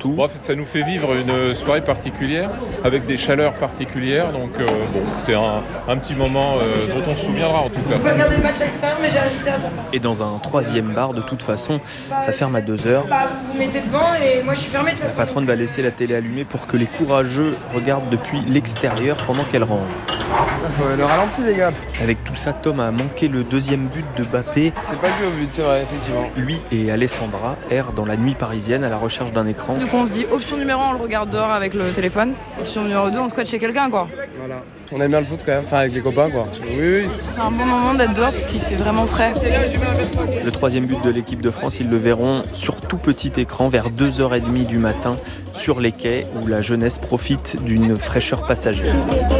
surtout. Bon, ça nous fait vivre une soirée particulière, avec des chaleurs particulières, donc c'est un petit moment dont on se souviendra en tout cas. On peut regarder le match à l'extérieur, mais j'ai invité à Japa. Et dans un troisième bar, de toute façon, ça ferme à 2h. Vous vous mettez devant et moi je suis fermée de toute façon. La patronne va laisser la télé allumée pour que les courageux regardent depuis l'extérieur pendant qu'elle range. Le ralenti les gars. Avec tout ça, Tom a manqué le deuxième but de Mbappé. C'est pas vu au but, c'est vrai, effectivement. Lui et Alessandra errent dans la nuit parisienne à la recherche d'un écran. Du coup on se dit option numéro 1 on le regarde dehors avec le téléphone. Option numéro 2 on squatte chez quelqu'un quoi. Voilà. On aime bien le foot quand même, enfin avec les copains quoi. Oui. C'est un bon moment d'être dehors parce qu'il fait vraiment frais. Le troisième but de l'équipe de France, ils le verront sur tout petit écran vers 2h30 du matin sur les quais où la jeunesse profite d'une fraîcheur passagère.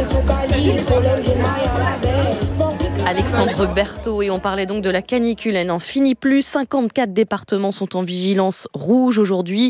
Alexandre Berthaud, et on parlait donc de la canicule, elle n'en finit plus. 54 départements sont en vigilance rouge aujourd'hui,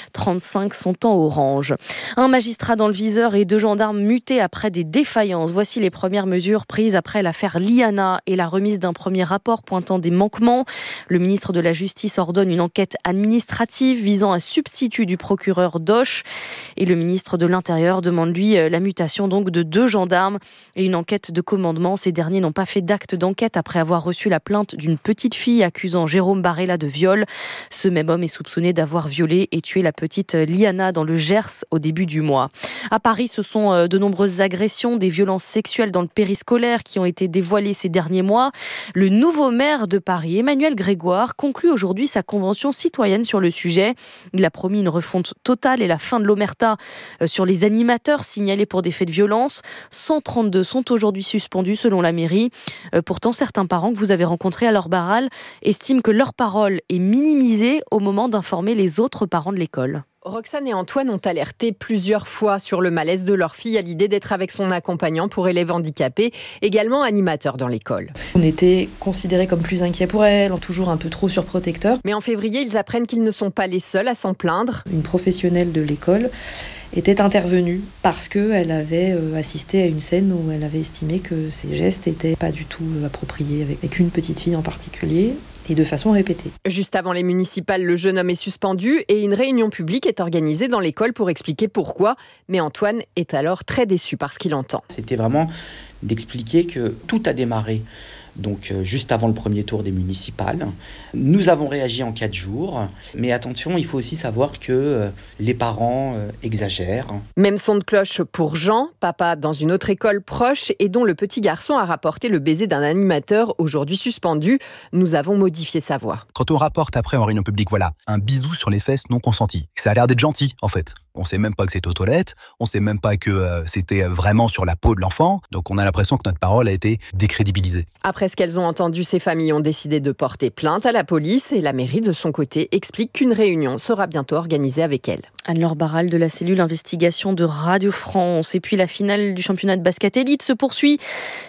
35 sont en orange. Un magistrat dans le viseur et 2 gendarmes mutés après des défaillances. Voici les premières mesures prises après l'affaire Liana et la remise d'un premier rapport pointant des manquements. Le ministre de la Justice ordonne une enquête administrative visant un substitut du procureur Doche, et le ministre de l'Intérieur demande lui la mutation donc de 2 gendarmes et une enquête de commandement. Ces derniers n'ont pas fait d'acte d'enquête après avoir reçu la plainte d'une petite fille accusant Jérôme Barella de viol. Ce même homme est soupçonné d'avoir violé et tué la petite Liana dans le Gers au début du mois. À Paris, ce sont de nombreuses agressions, des violences sexuelles dans le périscolaire qui ont été dévoilées ces derniers mois. Le nouveau maire de Paris, Emmanuel Grégoire, conclut aujourd'hui sa convention citoyenne sur le sujet. Il a promis une refonte totale et la fin de l'omerta sur les animateurs signalés pour des faits de violence. 132 sont aujourd'hui suspendus selon la mairie. Pourtant, certains parents que vous avez rencontrés à leur barral estiment que leur parole est minimisée au moment d'informer les autres parents de l'école. Roxane et Antoine ont alerté plusieurs fois sur le malaise de leur fille à l'idée d'être avec son accompagnant pour élèves handicapés, également animateur dans l'école. On était considérés comme plus inquiets pour elle, toujours un peu trop surprotecteurs. Mais en février, ils apprennent qu'ils ne sont pas les seuls à s'en plaindre. Une professionnelle de l'école était intervenue parce qu'elle avait assisté à une scène où elle avait estimé que ses gestes n'étaient pas du tout appropriés avec une petite fille en particulier, et de façon répétée. Juste avant les municipales, le jeune homme est suspendu et une réunion publique est organisée dans l'école pour expliquer pourquoi. Mais Antoine est alors très déçu par ce qu'il entend. C'était vraiment d'expliquer que tout a démarré. Donc juste avant le premier tour des municipales. Nous avons réagi en 4 jours, mais attention, il faut aussi savoir que les parents exagèrent. Même son de cloche pour Jean, papa dans une autre école proche et dont le petit garçon a rapporté le baiser d'un animateur aujourd'hui suspendu. Nous avons modifié sa voix. Quand on rapporte après en réunion publique, voilà, un bisou sur les fesses non consenti. Ça a l'air d'être gentil, en fait. On sait même pas que c'était aux toilettes, on sait même pas que c'était vraiment sur la peau de l'enfant, donc on a l'impression que notre parole a été décrédibilisée. Après ce qu'elles ont entendu, ces familles ont décidé de porter plainte à la police et la mairie de son côté explique qu'une réunion sera bientôt organisée avec elles. Anne-Laure Barral de la cellule investigation de Radio France. Et puis la finale du championnat de basket élite se poursuit.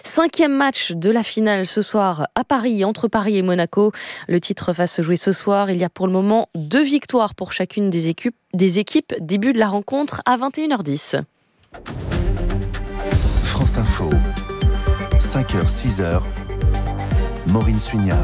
5e match de la finale ce soir à Paris, entre Paris et Monaco. Le titre va se jouer ce soir. Il y a pour le moment 2 victoires pour chacune des équipes. Début de la rencontre à 21h10. France Info, 5h, 6h, Maureen Suignard.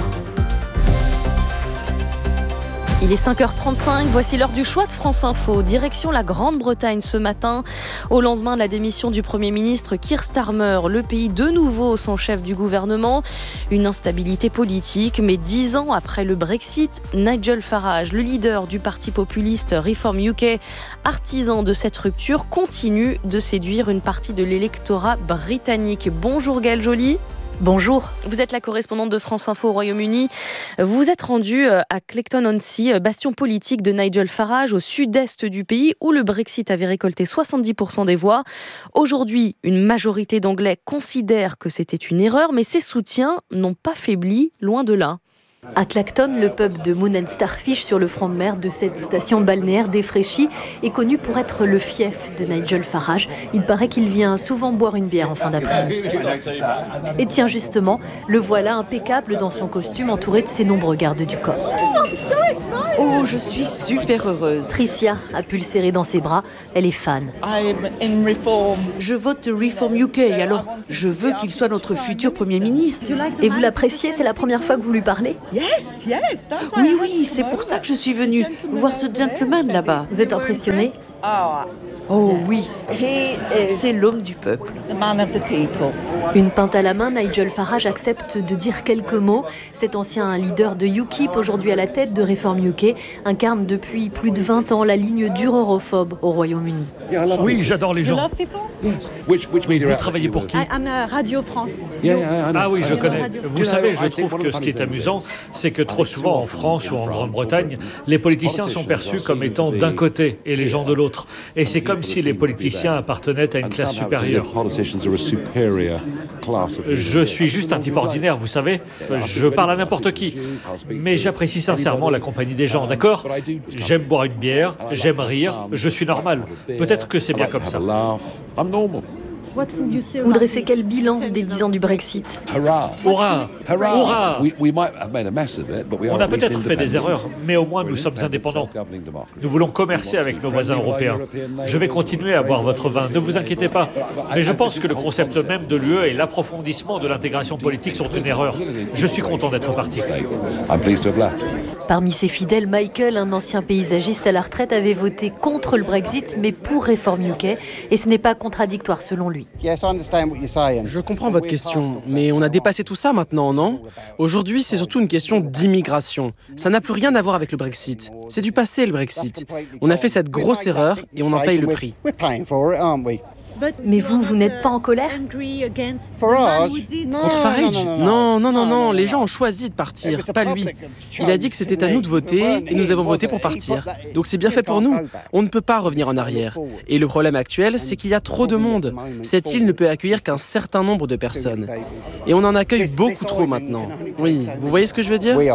Il est 5h35, voici l'heure du choix de France Info. Direction la Grande-Bretagne ce matin, au lendemain de la démission du Premier ministre Keir Starmer. Le pays de nouveau sans chef du gouvernement. Une instabilité politique, mais 10 ans après le Brexit, Nigel Farage, le leader du parti populiste Reform UK, artisan de cette rupture, continue de séduire une partie de l'électorat britannique. Bonjour Gaëlle Joly. Bonjour. Vous êtes la correspondante de France Info au Royaume-Uni. Vous vous êtes rendue à Clacton-on-Sea, bastion politique de Nigel Farage, au sud-est du pays, où le Brexit avait récolté 70% des voix. Aujourd'hui, une majorité d'Anglais considère que c'était une erreur, mais ses soutiens n'ont pas faibli, loin de là. À Clacton, le pub de Moon and Starfish sur le front de mer de cette station balnéaire défraîchie est connu pour être le fief de Nigel Farage. Il paraît qu'il vient souvent boire une bière en fin d'après-midi. Et tiens justement, le voilà impeccable dans son costume entouré de ses nombreux gardes du corps. Oh, je suis super heureuse. Tricia a pu le serrer dans ses bras, elle est fan. Je vote Reform UK, alors je veux qu'il soit notre futur Premier ministre. Et vous l'appréciez, c'est la première fois que vous lui parlez ? Oui, c'est pour ça que je suis venue voir ce gentleman là-bas. Vous êtes impressionné? Oh oui, c'est l'homme du peuple. Une pinte à la main, Nigel Farage accepte de dire quelques mots. Cet ancien leader de UKIP, aujourd'hui à la tête de Reform UK, incarne depuis plus de 20 ans la ligne dure europhobe au Royaume-Uni. Oui, j'adore les gens. Vous travaillez pour qui? Radio France. Ah oui, je connais. Vous savez, je trouve que ce qui est amusant, c'est que trop souvent en France ou en Grande-Bretagne, les politiciens sont perçus comme étant d'un côté et les gens de l'autre. Et c'est comme si les politiciens appartenaient à une classe supérieure. Je suis juste un type ordinaire, vous savez. Je parle à n'importe qui. Mais j'apprécie sincèrement la compagnie des gens, d'accord? J'aime boire une bière, j'aime rire, je suis normal. Peut-être que c'est bien comme ça. Vous dressez quel bilan des 10 ans du Brexit? Hurrah! Hurrah! On a peut-être fait des erreurs, mais au moins nous sommes indépendants. Nous voulons commercer avec nos voisins européens. Je vais continuer à boire votre vin, ne vous inquiétez pas. Mais je pense que le concept même de l'UE et l'approfondissement de l'intégration politique sont une erreur. Je suis content d'être parti. Parmi ses fidèles, Michael, un ancien paysagiste à la retraite, avait voté contre le Brexit, mais pour Reform UK. Et ce n'est pas contradictoire selon lui. Je comprends votre question, mais on a dépassé tout ça maintenant, non? Aujourd'hui, c'est surtout une question d'immigration. Ça n'a plus rien à voir avec le Brexit. C'est du passé, le Brexit. On a fait cette grosse erreur et on en paye le prix. Mais vous n'êtes pas en colère? Contre Farage? Non, les gens ont choisi de partir, pas lui. Il a dit que c'était à nous de voter et nous avons voté pour partir. Donc c'est bien fait pour nous. On ne peut pas revenir en arrière. Et le problème actuel, c'est qu'il y a trop de monde. Cette île ne peut accueillir qu'un certain nombre de personnes. Et on en accueille beaucoup trop maintenant. Oui, vous voyez ce que je veux dire?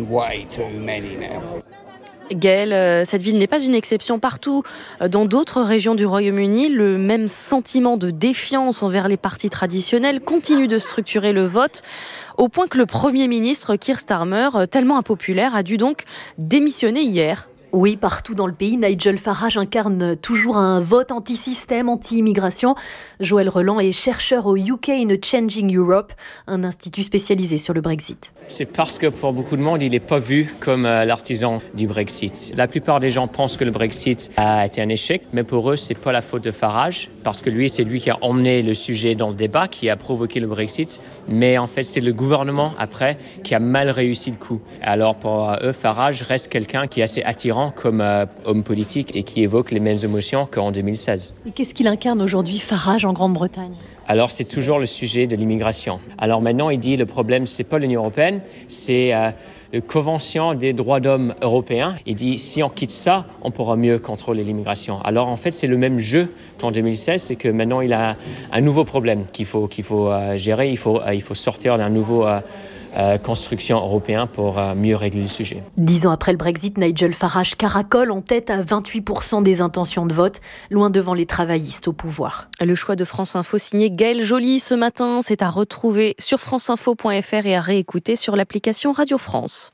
Gaël, cette ville n'est pas une exception. Partout dans d'autres régions du Royaume-Uni, le même sentiment de défiance envers les partis traditionnels continue de structurer le vote, au point que le Premier ministre Keir Starmer, tellement impopulaire, a dû donc démissionner hier. Oui, partout dans le pays, Nigel Farage incarne toujours un vote anti-système, anti-immigration. Joël Roland est chercheur au UK in a Changing Europe, un institut spécialisé sur le Brexit. C'est parce que pour beaucoup de monde, il n'est pas vu comme l'artisan du Brexit. La plupart des gens pensent que le Brexit a été un échec, mais pour eux, c'est pas la faute de Farage, parce que lui, c'est lui qui a emmené le sujet dans le débat, qui a provoqué le Brexit. Mais en fait, c'est le gouvernement, après, qui a mal réussi le coup. Alors pour eux, Farage reste quelqu'un qui est assez attirant comme homme politique et qui évoque les mêmes émotions qu'en 2016. Et qu'est-ce qu'il incarne aujourd'hui, Farage, en Grande-Bretagne ? Alors c'est toujours le sujet de l'immigration. Alors maintenant il dit le problème c'est pas l'Union européenne, c'est la Convention des droits d'homme européens. Il dit si on quitte ça, on pourra mieux contrôler l'immigration. Alors en fait c'est le même jeu qu'en 2016, c'est que maintenant il a un nouveau problème qu'il faut gérer. Il faut sortir d'un nouveau construction européen pour mieux régler le sujet. 10 ans après le Brexit, Nigel Farage caracole en tête à 28% des intentions de vote, loin devant les travaillistes au pouvoir. Le choix de France Info signé Gaël Joly ce matin, c'est à retrouver sur franceinfo.fr et à réécouter sur l'application Radio France.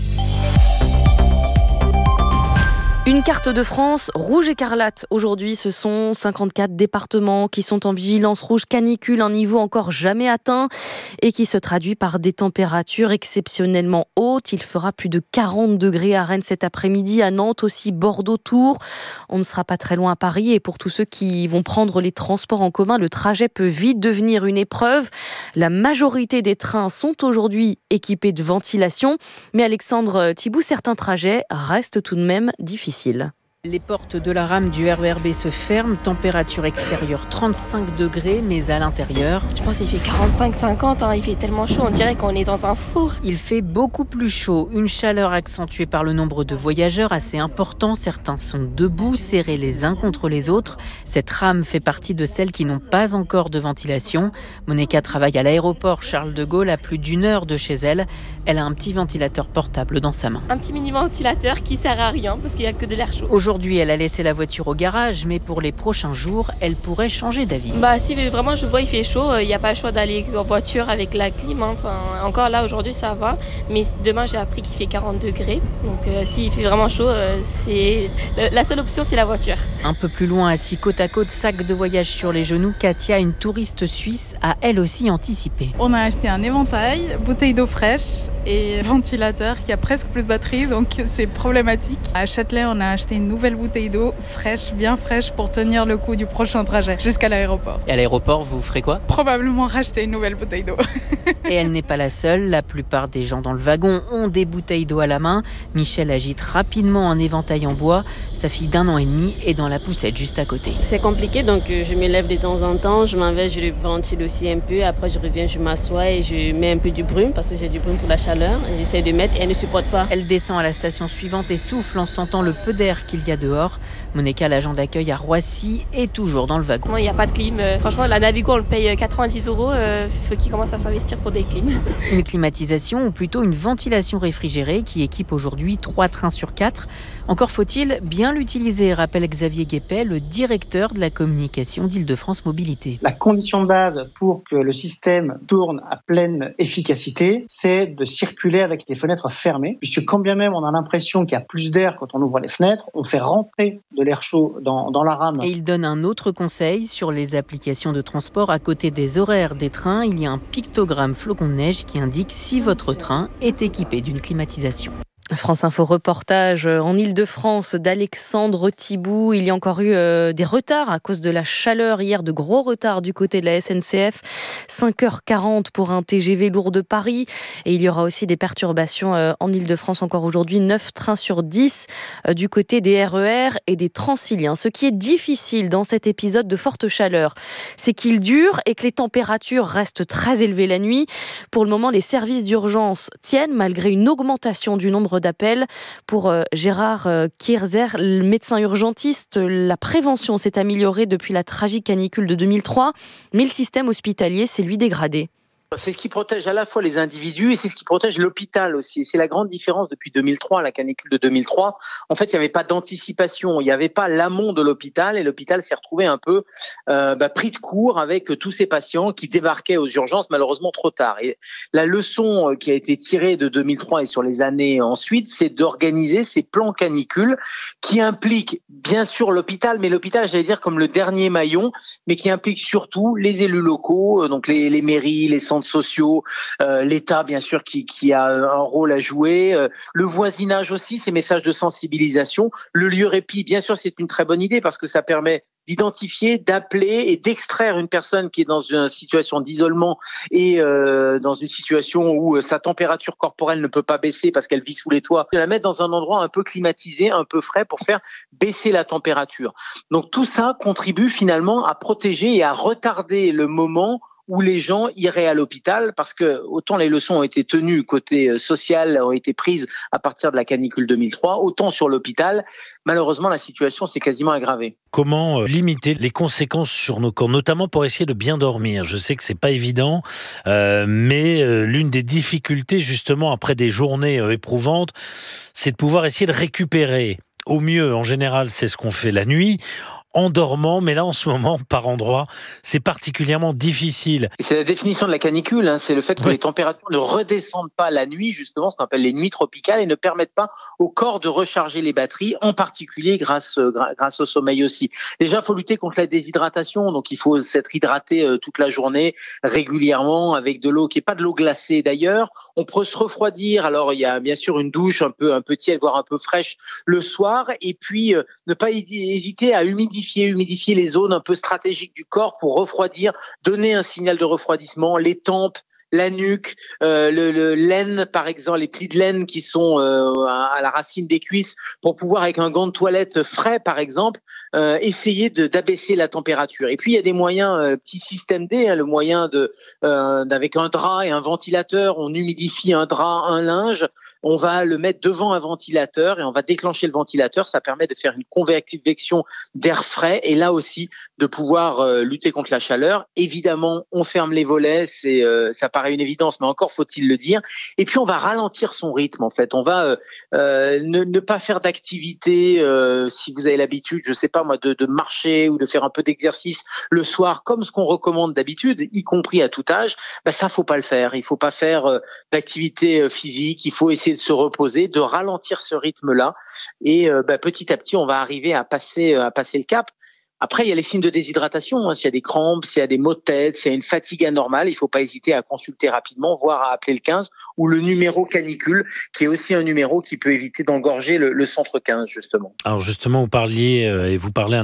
Une carte de France rouge écarlate. Aujourd'hui, ce sont 54 départements qui sont en vigilance rouge canicule, un niveau encore jamais atteint et qui se traduit par des températures exceptionnellement hautes. Il fera plus de 40 degrés à Rennes cet après-midi, à Nantes aussi, Bordeaux, Tours. On ne sera pas très loin à Paris et pour tous ceux qui vont prendre les transports en commun, le trajet peut vite devenir une épreuve. La majorité des trains sont aujourd'hui équipés de ventilation, mais Alexandre Thibault, certains trajets restent tout de même difficiles. Les portes de la rame du RERB se ferment, température extérieure 35 degrés, mais à l'intérieur... Je pense qu'il fait 45-50, il fait tellement chaud, on dirait qu'on est dans un four. Il fait beaucoup plus chaud, une chaleur accentuée par le nombre de voyageurs assez important. Certains sont debout, serrés les uns contre les autres. Cette rame fait partie de celles qui n'ont pas encore de ventilation. Monica travaille à l'aéroport Charles de Gaulle, à plus d'1 heure de chez elle. Elle a un petit ventilateur portable dans sa main. Un petit mini-ventilateur qui sert à rien, parce qu'il n'y a que de l'air chaud. Aujourd'hui, Aujourd'hui, elle a laissé la voiture au garage, mais pour les prochains jours, elle pourrait changer d'avis. Si vraiment je vois il fait chaud, il n'y a pas le choix d'aller en voiture avec la clim. Enfin, encore là, aujourd'hui, ça va. Mais demain, j'ai appris qu'il fait 40 degrés. Donc s'il fait vraiment chaud, la seule option, c'est la voiture. Un peu plus loin, assis côte à côte, sac de voyage sur les genoux, Katia, une touriste suisse, a elle aussi anticipé. On a acheté un éventail, bouteille d'eau fraîche et ventilateur qui a presque plus de batterie, donc c'est problématique. À Châtelet, on a acheté une nouvelle bouteille d'eau fraîche, bien fraîche, pour tenir le coup du prochain trajet jusqu'à l'aéroport. Et à l'aéroport, vous ferez quoi ? Probablement racheter une nouvelle bouteille d'eau. Et elle n'est pas la seule, la plupart des gens dans le wagon ont des bouteilles d'eau à la main. Michel agite rapidement un éventail en bois. Sa fille d'1 an et demi est dans la poussette juste à côté. C'est compliqué, donc je me lève de temps en temps, je m'en vais, je le ventile aussi un peu. Après je reviens, je m'assois et je mets un peu du brume parce que j'ai du brume pour la chaleur. J'essaie de mettre et elle ne supporte pas. Elle descend à la station suivante et souffle en sentant le peu d'air qu'il y a dehors. Monica, l'agent d'accueil à Roissy, est toujours dans le wagon. Il n'y a pas de clim. Franchement, la Navigo, on le paye 90 €. Il faut qu'il commence à s'investir pour des clims. Une climatisation ou plutôt une ventilation réfrigérée qui équipe aujourd'hui 3 trains sur 4. Encore faut-il bien l'utiliser, rappelle Xavier Guépet, le directeur de la communication d'Île-de-France Mobilité. La condition de base pour que le système tourne à pleine efficacité, c'est de circuler avec les fenêtres fermées, puisque quand bien même on a l'impression qu'il y a plus d'air quand on ouvre les fenêtres, on fait rentrer de l'air chaud dans la rame. Et il donne un autre conseil sur les applications de transport. À côté des horaires des trains, il y a un pictogramme flocon de neige qui indique si votre train est équipé d'une climatisation. France Info reportage en Île-de-France d'Alexandre Thibout. Il y a encore eu des retards à cause de la chaleur. Hier, de gros retards du côté de la SNCF. 5h40 pour un TGV lourd de Paris. Et il y aura aussi des perturbations en Île-de-France encore aujourd'hui. 9 trains sur 10 du côté des RER et des Transiliens. Ce qui est difficile dans cet épisode de forte chaleur, c'est qu'il dure et que les températures restent très élevées la nuit. Pour le moment, les services d'urgence tiennent malgré une augmentation du nombre d'appels. Pour Gérard Kierzer, le médecin urgentiste, la prévention s'est améliorée depuis la tragique canicule de 2003, mais le système hospitalier s'est lui dégradé. C'est ce qui protège à la fois les individus et c'est ce qui protège l'hôpital aussi. C'est la grande différence depuis 2003, la canicule de 2003. En fait, il n'y avait pas d'anticipation, il n'y avait pas l'amont de l'hôpital et l'hôpital s'est retrouvé un peu pris de court avec tous ces patients qui débarquaient aux urgences malheureusement trop tard. Et la leçon qui a été tirée de 2003 et sur les années ensuite, c'est d'organiser ces plans canicules qui impliquent bien sûr l'hôpital, mais l'hôpital, j'allais dire comme le dernier maillon, mais qui implique surtout les élus locaux, donc les mairies, les centres sociaux, l'État bien sûr qui a un rôle à jouer, le voisinage aussi, ces messages de sensibilisation, le lieu répit, bien sûr c'est une très bonne idée parce que ça permet d'identifier, d'appeler et d'extraire une personne qui est dans une situation d'isolement et dans une situation où sa température corporelle ne peut pas baisser parce qu'elle vit sous les toits, de la mettre dans un endroit un peu climatisé, un peu frais pour faire baisser la température. Donc tout ça contribue finalement à protéger et à retarder le moment où les gens iraient à l'hôpital parce que autant les leçons ont été tenues côté social, ont été prises à partir de la canicule 2003, autant sur l'hôpital, malheureusement la situation s'est quasiment aggravée. Comment limiter les conséquences sur nos corps, notamment pour essayer de bien dormir? Je sais que c'est pas évident, mais l'une des difficultés justement après des journées éprouvantes, c'est de pouvoir essayer de récupérer. Au mieux, en général, c'est ce qu'on fait la nuit, en dormant, mais là en ce moment, par endroits, c'est particulièrement difficile. Et c'est la définition de la canicule, c'est le fait que les températures ne redescendent pas la nuit, justement, ce qu'on appelle les nuits tropicales, et ne permettent pas au corps de recharger les batteries, en particulier grâce au sommeil aussi. Déjà, il faut lutter contre la déshydratation, donc il faut s'être hydraté toute la journée, régulièrement, avec de l'eau qui n'est pas de l'eau glacée d'ailleurs. On peut se refroidir, alors il y a bien sûr une douche un peu tiède, voire un peu fraîche le soir, et puis ne pas hésiter à humidifier les zones un peu stratégiques du corps pour refroidir, donner un signal de refroidissement, les tempes, la nuque, le laine par exemple, les plis de laine qui sont à la racine des cuisses pour pouvoir avec un gant de toilette frais par exemple essayer d'abaisser la température. Et puis il y a des moyens petit système D, le moyen d'avec un drap et un ventilateur, on humidifie un drap, un linge, on va le mettre devant un ventilateur et on va déclencher le ventilateur, ça permet de faire une convection d'air frais et là aussi de pouvoir lutter contre la chaleur. Évidemment, on ferme les volets, ça paraît une évidence, mais encore faut-il le dire. Et puis on va ralentir son rythme en fait. On va ne pas faire d'activité si vous avez l'habitude, je sais pas moi, de marcher ou de faire un peu d'exercice le soir, comme ce qu'on recommande d'habitude, y compris à tout âge. Ça faut pas le faire. Il faut pas faire d'activité physique. Il faut essayer de se reposer, de ralentir ce rythme-là. Et petit à petit, on va arriver à passer le cap. Après, il y a les signes de déshydratation. S'il y a des crampes, s'il y a des maux de tête, s'il y a une fatigue anormale, il ne faut pas hésiter à consulter rapidement, voire à appeler le 15 ou le numéro canicule, qui est aussi un numéro qui peut éviter d'engorger le centre 15, justement. Alors justement, vous parlez